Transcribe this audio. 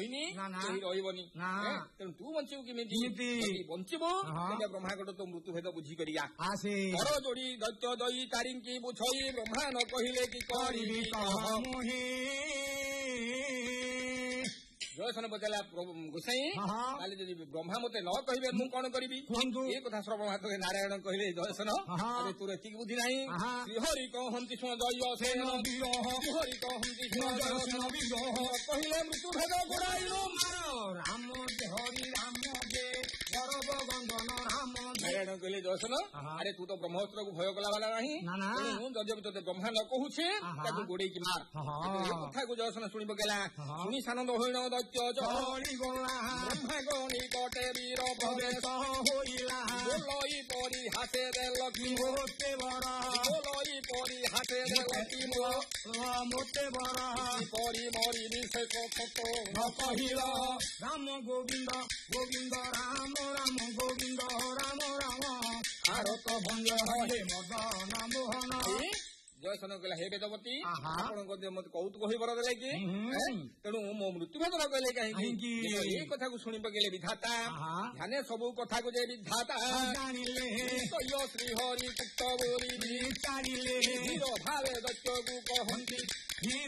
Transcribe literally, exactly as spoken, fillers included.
ରହିନି କେହି ରହିବନି ତେଣୁ ତୁ ବଞ୍ଚିବୁ କେମିତି ବଞ୍ଚିବୁ ତେବେ ବ୍ରହ୍ମାଗତ ତୋ ମୃତ୍ୟୁ ଭେଦ ବୁଝିକରି ଆ କର ଯୋଡ଼ି ଦୈତ୍ୟ ଦଇ ତାରିଙ୍କି ବୁଝଇ ବ୍ରହ୍ମା ନ କହିଲେ କି କରିବି ଜୟସନ ପଚାରିଲା ଗୋସାଇଁ ତାହେଲେ ଯଦି ବ୍ରହ୍ମା ମତେ ନ କହିବେ ମୁଁ କଣ କରିବି ଏ କଥା ଶ୍ରବଣ ମାତ୍ରେ ନାରାୟଣ କହିଲେ ଜୟସନ ତୋର ଏତିକି ବୁଦ୍ଧି ନାହିଁ ଶ୍ରୀହରି କହନ୍ତି ଶୁଣ ଜୟ ଶ୍ରୀହରି କହନ୍ତି କହିଲେ ମୃତ୍ୟୁ ଭେଦ ଗୋଡ଼ାଇଲ ରାମ ହରି ରାମ ନାରାୟଣ କହିଲେ ଜୟସନ ଆରେ ତୁ ତ ବ୍ରହ୍ମୋତ୍ରକୁ ଭୟ କଲା ବାଲା ନାହିଁ ଯଦି ତୋତେ ବ୍ରହ୍ମା ନ କହୁଛେ ତାକୁ ଗୋଡେଇକି ମାର ଏ କଥାକୁ ଜୟସନ ଶୁଣି ପକେଇଲା ଶୁଣି ସାନନ୍ଦ ହୋଇଣ ବ୍ରହ୍ମାଗଣି କଟେ ବୀର ପ୍ରବେଶ ହୋଇଲା ବୋଲଇ ପରି ହାତରେ ଲକ୍ଷ୍ମୀ ମୋତେ ବର ବୋଲଇ ପରି ହାତରେ ଲକ୍ଷ୍ମୀ ମୋତେ ବର ପରି ମରିବି ସେ କଥ ନ କହିଲ ରାମ ଗୋବିନ୍ଦ ଗୋବିନ୍ଦ ରାମ ରାମ ଗୋବିନ୍ଦ ରାମ ରାମ ଆରତ ଭଞ୍ଜ ହେ ମଦନ ମୋହନ ଜୟସନ କହିଲା ହେ ବେଦବତୀ ଆପଣଙ୍କ ମତେ କୌତୁକ ହୋଇ ବର ଦେଲେ କି ତେଣୁ ମୋ ମୃତ୍ୟୁଭେଦ ନ କହିଲେ କାହିଁକି ଏ କଥାକୁ ଶୁଣି ପକେଇଲେ ବିଧାତା ଧ୍ୟାନେ ସବୁ କଥାକୁ ଯେ ବିଧାତା ଜାଣିଲେ ଶ୍ରୀହରି ପୁତ୍ର ବୋଲି ଜାଣିଲେ ଧୀର ଭାବେ ଦୈତ୍ୟକୁ କହନ୍ତି ଧୀର